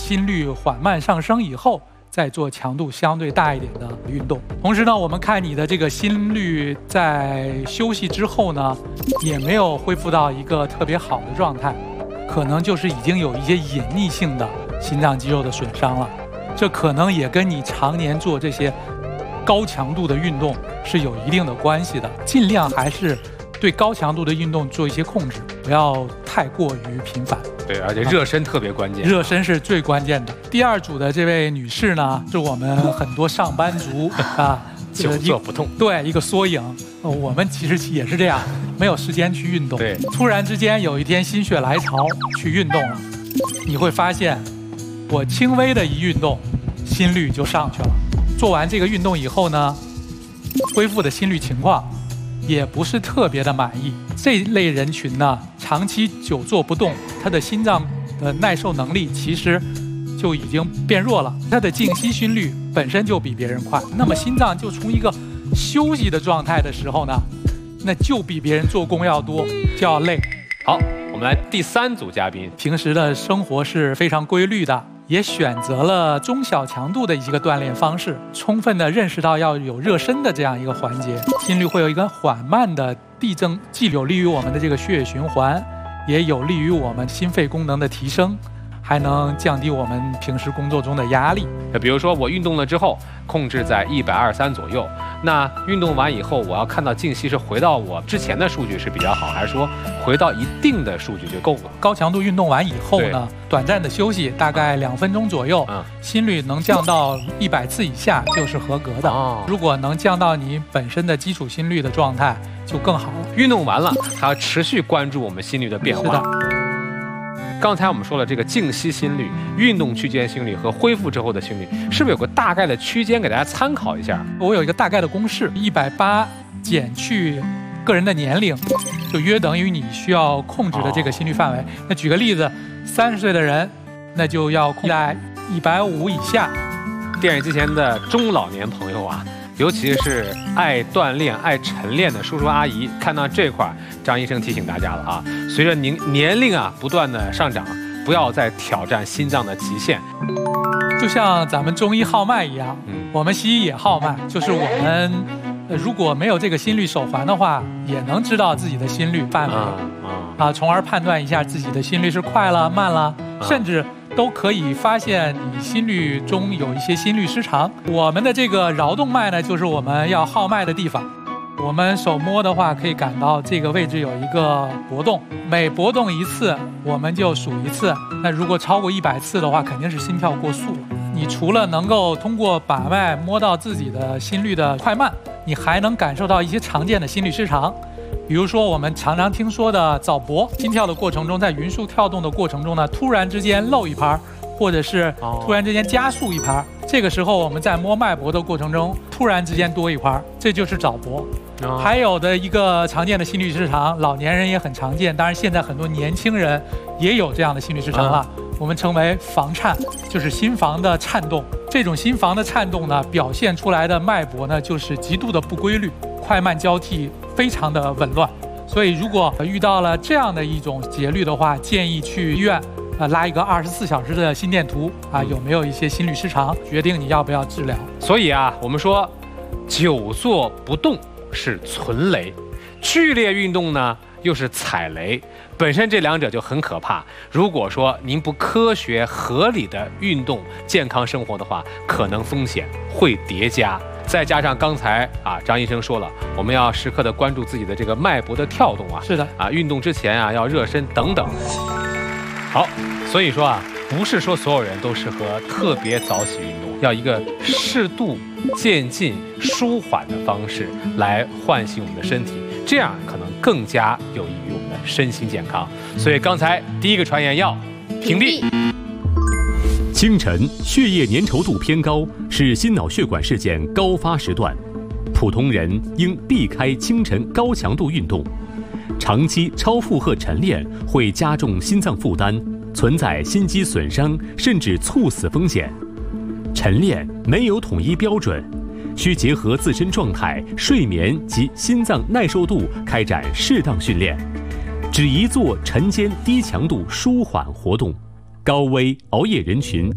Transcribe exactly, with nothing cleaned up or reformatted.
心率缓慢上升以后，再做强度相对大一点的运动。同时呢，我们看你的这个心率在休息之后呢，也没有恢复到一个特别好的状态，可能就是已经有一些隐匿性的心脏肌肉的损伤了。这可能也跟你常年做这些高强度的运动是有一定的关系的。尽量还是对高强度的运动做一些控制，不要太过于频繁。 对，而且热身特别关键， 热身是最关键的。第二组的这位女士呢，是我们很多上班族啊， 久坐不动， 对，一个缩影。呃、我们其实也是这样，没有时间去运动。 对， 突然之间有一天心血来潮去运动了，你会发现，我轻微的一运动，心率就上去了。做完这个运动以后呢，恢复的心率情况也不是特别的满意。这类人群呢，长期久坐不动，他的心脏的耐受能力其实就已经变弱了，他的静息心率本身就比别人快，那么心脏就从一个休息的状态的时候呢，那就比别人做工要多，就要累。 好，我们来第三组嘉宾， 平时的生活是非常规律的，也选择了中小强度的一个锻炼方式，充分的认识到要有热身的这样一个环节，心率会有一个缓慢的递增，既有利于我们的这个血液循环，也有利于我们心肺功能的提升，还能降低我们平时工作中的压力。 比如说我运动了之后，控制在一百二十三左右，那运动完以后，我要看到静息是回到我之前的数据是比较好，还是说回到一定的数据就够了？ 高强度运动完以后呢，短暂的休息，大概两分钟左右，嗯、心率能降到一百次以下就是合格的。哦、如果能降到你本身的基础心率的状态，就更好。 运动完了，还要持续关注我们心率的变化。 是的。 刚才我们说了这个静息心率、运动区间心率和恢复之后的心率，是不是有个大概的区间给大家参考一下？ 我有一个大概的公式，一百八减去个人的年龄，就约等于你需要控制的这个心率范围。哦、那举个例子，三十岁的人，那就要控制在一百五以下。 电视机前的中老年朋友啊，尤其是爱锻炼、爱晨练的叔叔阿姨，看到这块，张医生提醒大家了啊！随着您年龄啊不断的上涨，不要再挑战心脏的极限。 就像咱们中医号脉一样，嗯、我们西医也号脉，就是我们、呃、如果没有这个心率手环的话，也能知道自己的心率范围啊、嗯嗯、啊，从而判断一下自己的心率是快了、慢了，嗯、甚至都可以发现你心率中有一些心律失常。我们的这个桡动脉呢，就是我们要号脉的地方。我们手摸的话，可以感到这个位置有一个搏动，每搏动一次，我们就数一次。那如果超过一百次的话，肯定是心跳过速了。你除了能够通过把脉摸到自己的心率的快慢，你还能感受到一些常见的心律失常。比如说我们常常听说的早搏，心跳的过程中，在匀速跳动的过程中呢，突然之间漏一拍，或者是突然之间加速一拍，这个时候我们在摸脉搏的过程中，突然之间多一拍，这就是早搏。还有的一个常见的心律失常，老年人也很常见，当然现在很多年轻人也有这样的心律失常了，我们称为房颤，就是心房的颤动。这种心房的颤动呢，表现出来的脉搏呢，就是极度的不规律，快慢交替，非常的紊乱。所以如果遇到了这样的一种节律的话，建议去医院呃拉一个二十四小时的心电图啊，有没有一些心律失常，决定你要不要治疗。 所以啊，我们说久坐不动是存雷，剧烈运动呢又是踩雷，本身这两者就很可怕。如果说您不科学合理的运动健康生活的话，可能风险会叠加。再加上刚才啊张医生说了，我们要时刻的关注自己的这个脉搏的跳动啊， 是的啊，运动之前啊要热身等等。好，所以说啊，不是说所有人都适合特别早起运动，要一个适度渐进舒缓的方式来唤醒我们的身体，这样可能更加有益于我们的身心健康。所以刚才第一个传言要屏蔽。 清晨血液粘稠度偏高是心脑血管事件高发时段，普通人应避开清晨高强度运动。长期超负荷晨练会加重心脏负担，存在心肌损伤甚至猝死风险。晨练没有统一标准，需结合自身状态、睡眠及心脏耐受度开展适当训练，只宜做晨间低强度舒缓活动。高危熬夜人群